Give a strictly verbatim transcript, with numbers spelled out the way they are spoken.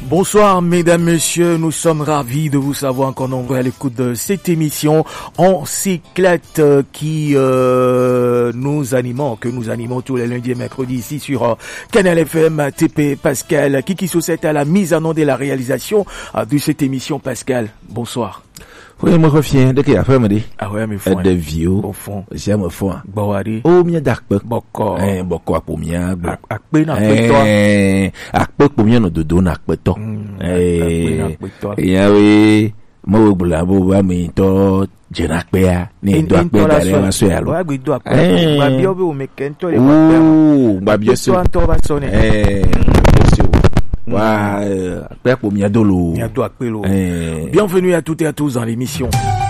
Bonsoir mesdames, messieurs, nous sommes ravis de vous savoir encore nombreux à l'écoute de cette émission. On s'éclate qui euh, nous animons, que nous animons tous les lundis et mercredis ici sur euh, Canal F M. T P Pascal, Kiki Soucette à la mise en onde et la réalisation euh, de cette émission. Pascal, bonsoir. Oui, moi reviens de qui a fait me dit. Ah ouais, mais fond. De vieux. Au fond. J'aime fond. Bon allez. Oh, mien d'acpe. Boko. Eh, boko pour mien. Akpe na akpe toi. Eh, akpe pour mien no dodo na akpe toi. Eh. Ya oui. Mo bula bo ba mi to jena akpe ya. Ni do akpe da le ma so ya lo. Wa gbe do akpe. Ba bi obe o mekento le wa. Oh, ba bi so. To ba so ne. Eh. Wa, akpe pour mien dolo. Mien do akpe lo. Bienvenue à toutes et à tous dans l'émission.